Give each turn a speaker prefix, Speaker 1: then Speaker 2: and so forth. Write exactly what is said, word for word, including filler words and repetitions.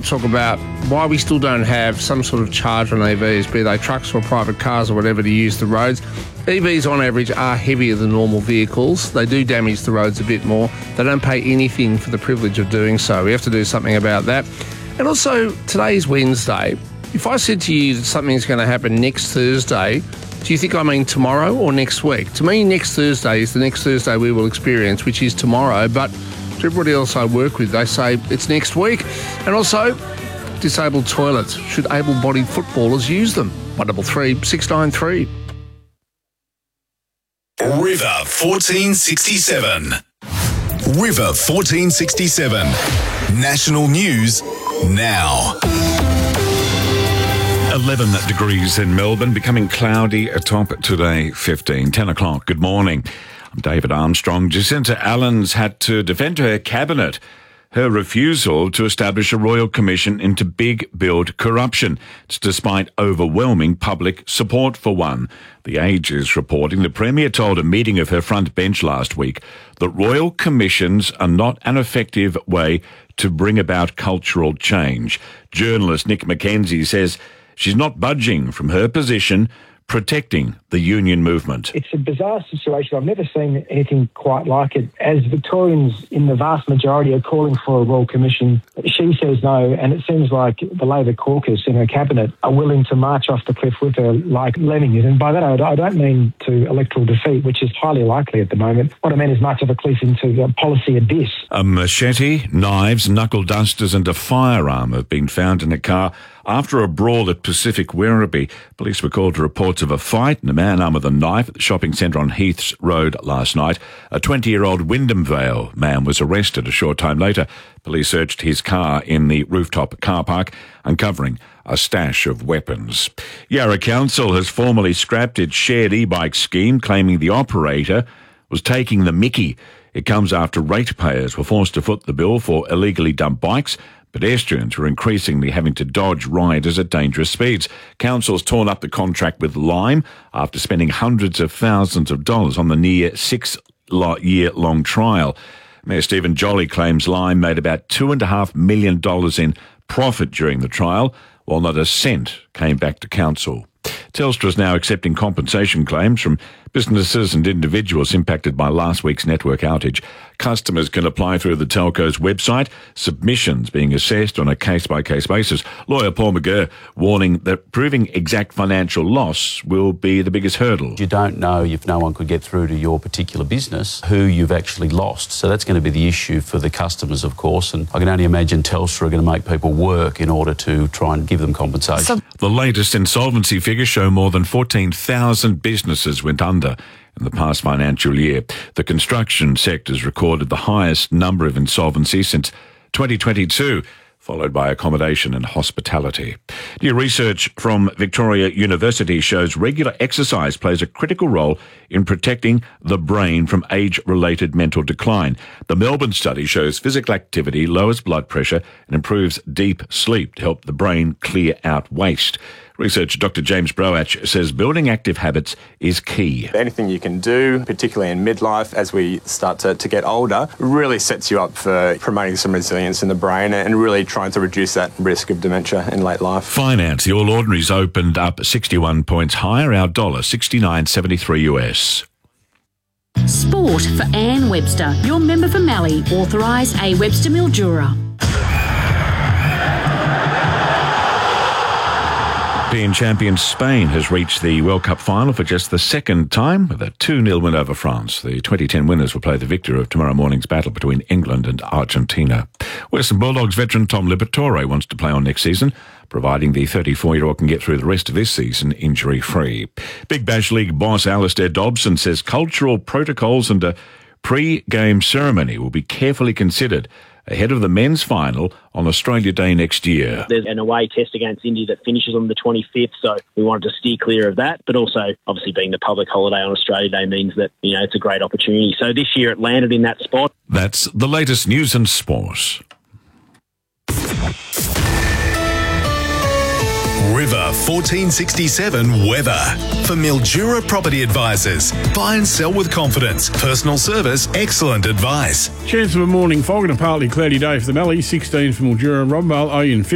Speaker 1: talk about why we still don't have some sort of charge on E Vs, be they trucks or private cars or whatever, to use the roads. E Vs on average are heavier than normal vehicles. They do damage the roads a bit more. They don't pay anything for the privilege of doing so. We have to do something about that. And also, today's Wednesday. If I said to you that something's going to happen next Thursday, do you think I mean tomorrow or next week? To me, next Thursday is the next Thursday we will experience, which is tomorrow. But to everybody else I work with, they say it's next week. And also, disabled toilets. Should able-bodied footballers use them? one double three six nine three.
Speaker 2: River fourteen sixty-seven. River fourteen sixty-seven. National news now.
Speaker 3: eleven degrees in Melbourne, becoming cloudy atop today, fifteen. ten o'clock, good morning. I'm David Armstrong. Jacinta Allen's had to defend her cabinet her refusal to establish a royal commission into big build corruption. It's despite overwhelming public support for one. The Age is reporting the Premier told a meeting of her front bench last week that royal commissions are not an effective way to bring about cultural change. Journalist Nick McKenzie says she's not budging from her position protecting the union movement.
Speaker 4: It's a bizarre situation. I've never seen anything quite like it. As Victorians in the vast majority are calling for a Royal Commission, she says no, and it seems like the Labor caucus in her cabinet are willing to march off the cliff with her like lemmings. And by that I don't mean to electoral defeat, which is highly likely at the moment. What I mean is march off a cliff into a policy abyss. A
Speaker 3: machete, knives, knuckle dusters and a firearm have been found in a car after a brawl at Pacific Werribee. Police were called to reports of a fight and a man armed with a knife at the shopping centre on Heaths Road last night. A twenty-year-old Wyndham Vale man was arrested a short time later. Police searched his car in the rooftop car park, uncovering a stash of weapons. Yarra Council has formally scrapped its shared e-bike scheme, claiming the operator was taking the mickey. It comes after ratepayers were forced to foot the bill for illegally dumped bikes. Pedestrians were increasingly having to dodge riders at dangerous speeds. Council's torn up the contract with Lime after spending hundreds of thousands of dollars on the near six-year-long trial. Mayor Stephen Jolly claims Lime made about two point five million dollars in profit during the trial, while not a cent came back to Council. Telstra is now accepting compensation claims from businesses and individuals impacted by last week's network outage. Customers can apply through the telco's website, submissions being assessed on a case-by-case basis. Lawyer Paul McGurr warning that proving exact financial loss will be the biggest hurdle.
Speaker 5: You don't know, if no one could get through to your particular business, who you've actually lost. So that's going to be the issue for the customers, of course, and I can only imagine Telstra are going to make people work in order to try and give them compensation. So-
Speaker 3: the latest insolvency figures show more than fourteen thousand businesses went under in the past financial year. The construction sector's recorded the highest number of insolvencies since twenty twenty-two, followed by accommodation and hospitality. New research from Victoria University shows regular exercise plays a critical role in protecting the brain from age-related mental decline. The Melbourne study shows physical activity lowers blood pressure and improves deep sleep to help the brain clear out waste. Researcher Doctor James Broach says building active habits is key.
Speaker 6: Anything you can do, particularly in midlife as we start to, to get older, really sets you up for promoting some resilience in the brain and really trying to reduce that risk of dementia in late life.
Speaker 3: Finance. The All Ordinaries opened up sixty-one points higher, our dollar sixty-nine seventy-three U S.
Speaker 7: Sport for Anne Webster, your member for Mallee, authorised A Webster Mildura.
Speaker 3: European champion Spain has reached the World Cup final for just the second time with a two nil win over France. The twenty ten winners will play the victor of tomorrow morning's battle between England and Argentina. Western Bulldogs veteran Tom Liberatore wants to play on next season, providing the thirty-four-year-old can get through the rest of this season injury-free. Big Bash League boss Alistair Dobson says cultural protocols and a pre-game ceremony will be carefully considered ahead of the men's final on Australia Day next year.
Speaker 8: There's an away test against India that finishes on the twenty-fifth, so we wanted to steer clear of that. But also, obviously, being the public holiday on Australia Day means that, you know, it's a great opportunity. So this year it landed in that spot.
Speaker 3: That's the latest news and sport.
Speaker 2: River fourteen sixty-seven weather. For Mildura Property Advisors. Buy and sell with confidence. Personal service, excellent advice.
Speaker 9: Chance of a morning fog and a partly cloudy day for the Mallee. sixteen for Mildura and Rombale. Oyen